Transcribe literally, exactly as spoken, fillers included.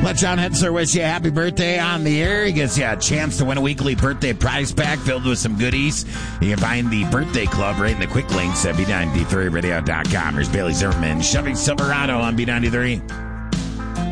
Let John Hetzer wish you a happy birthday on the air. He gives you a chance to win a weekly birthday prize pack filled with some goodies. You can find the birthday club right in the quick links at B ninety-three radio dot com. Here's Bailey Zimmerman, Chevy Silverado on B ninety-three.